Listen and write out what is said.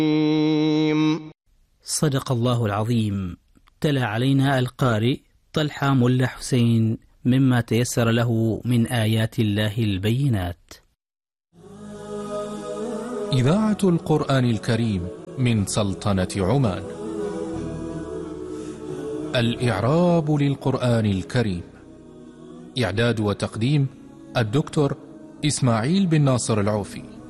صدق الله العظيم. تلا علينا القارئ طلحة ملا حسين مما تيسر له من آيات الله البينات. إذاعة القرآن الكريم من سلطنة عمان. الإعراب للقرآن الكريم. إعداد وتقديم الدكتور إسماعيل بن ناصر العوفي.